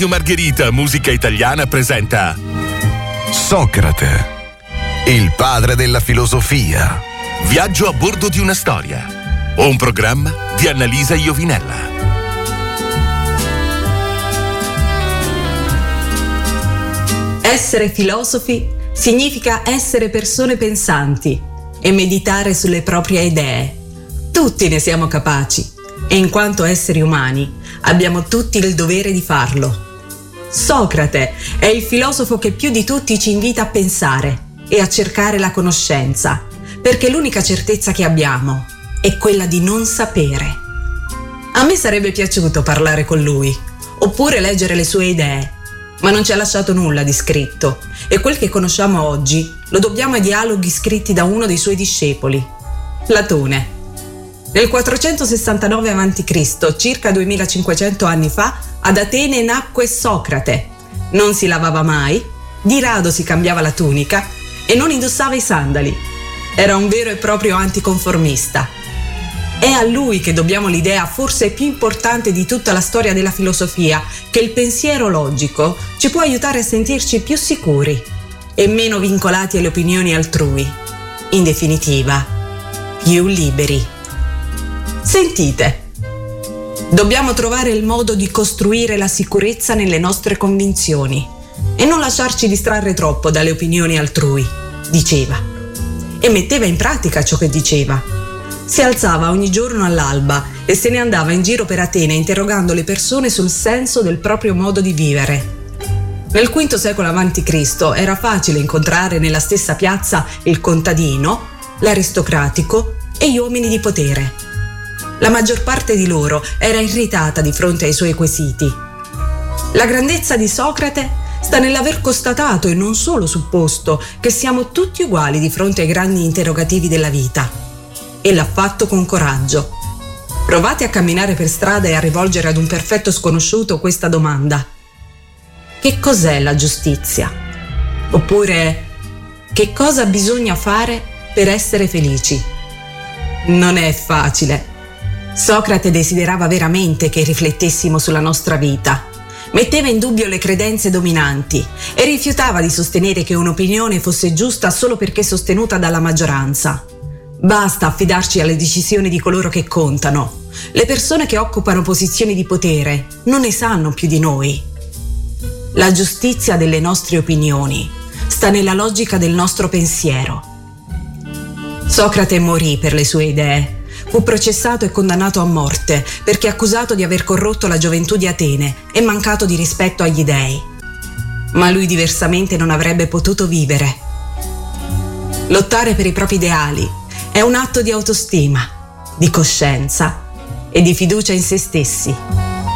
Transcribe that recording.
Margherita, musica italiana, presenta Socrate, il padre della filosofia. Viaggio a bordo di una storia. Un programma di Annalisa Iovinella. Essere filosofi significa essere persone pensanti e meditare sulle proprie idee. Tutti ne siamo capaci e in quanto esseri umani abbiamo tutti il dovere di farlo. Socrate è il filosofo che più di tutti ci invita a pensare e a cercare la conoscenza, perché l'unica certezza che abbiamo è quella di non sapere. A me sarebbe piaciuto parlare con lui, oppure leggere le sue idee, ma non ci ha lasciato nulla di scritto e quel che conosciamo oggi lo dobbiamo ai dialoghi scritti da uno dei suoi discepoli, Platone. Nel 469 a.C., circa 2500 anni fa, ad Atene nacque Socrate. Non si lavava mai, di rado si cambiava la tunica e non indossava i sandali. Era un vero e proprio anticonformista. È a lui che dobbiamo l'idea forse più importante di tutta la storia della filosofia, che il pensiero logico ci può aiutare a sentirci più sicuri e meno vincolati alle opinioni altrui. In definitiva, più liberi. Sentite, dobbiamo trovare il modo di costruire la sicurezza nelle nostre convinzioni e non lasciarci distrarre troppo dalle opinioni altrui, diceva. E metteva in pratica ciò che diceva. Si alzava ogni giorno all'alba e se ne andava in giro per Atene interrogando le persone sul senso del proprio modo di vivere. Nel V secolo a.C. era facile incontrare nella stessa piazza il contadino, l'aristocratico e gli uomini di potere. La maggior parte di loro era irritata di fronte ai suoi quesiti. La grandezza di Socrate sta nell'aver constatato e non solo supposto che siamo tutti uguali di fronte ai grandi interrogativi della vita. E l'ha fatto con coraggio. Provate a camminare per strada e a rivolgere ad un perfetto sconosciuto questa domanda: che cos'è la giustizia? Oppure, che cosa bisogna fare per essere felici? Non è facile. Socrate desiderava veramente che riflettessimo sulla nostra vita. Metteva in dubbio le credenze dominanti e rifiutava di sostenere che un'opinione fosse giusta solo perché sostenuta dalla maggioranza. Basta affidarci alle decisioni di coloro che contano. Le persone che occupano posizioni di potere non ne sanno più di noi. La giustizia delle nostre opinioni sta nella logica del nostro pensiero. Socrate morì per le sue idee. Fu processato e condannato a morte perché accusato di aver corrotto la gioventù di Atene e mancato di rispetto agli dei. Ma lui diversamente non avrebbe potuto vivere. Lottare per i propri ideali è un atto di autostima, di coscienza e di fiducia in se stessi.